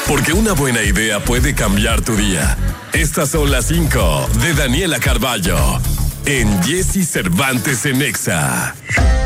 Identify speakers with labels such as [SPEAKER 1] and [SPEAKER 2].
[SPEAKER 1] Porque una buena idea puede cambiar tu día. Estas son las 5 de Daniela Carballo en Jessy Cervantes en Exa.